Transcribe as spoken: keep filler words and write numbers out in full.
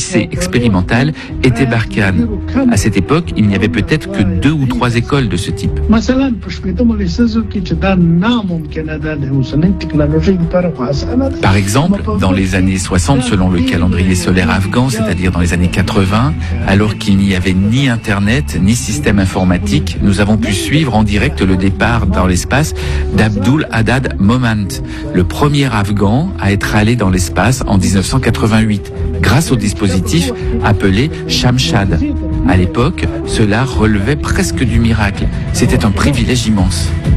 lycée expérimental était Barkhane. À cette époque, il n'y avait peut-être que deux ou trois écoles de ce type. Par exemple, dans les années soixante, selon le calendrier solaire afghan, c'est-à-dire dans les années quatre-vingts, alors qu'il n'y avait ni Internet, ni système informatique, nous avons pu suivre en direct le départ dans l'espace d'Abdul Haddad Moment, le premier Afghan à être allé dans l'espace en dix-neuf cent quatre-vingt-huit, grâce au dispositif appelé Shamshad. À l'époque, cela relevait presque du miracle. C'était un privilège immense.